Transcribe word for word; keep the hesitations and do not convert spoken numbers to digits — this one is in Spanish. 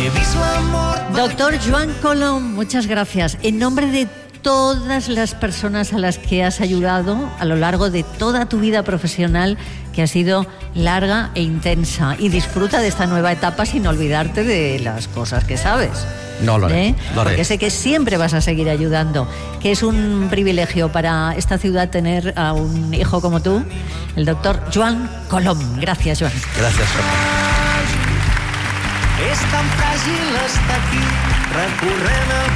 Doctor Joan Colom, muchas gracias. En nombre de todas las personas a las que has ayudado a lo largo de toda tu vida profesional, que ha sido larga e intensa, y disfruta de esta nueva etapa sin olvidarte de las cosas que sabes. No lo haré, ¿Eh? lo haré. Porque sé que siempre vas a seguir ayudando, que es un privilegio para esta ciudad tener a un hijo como tú, el doctor Joan Colom. Gracias, Joan. Gracias, Joan. És tan fràgil estar aquí, recorrent el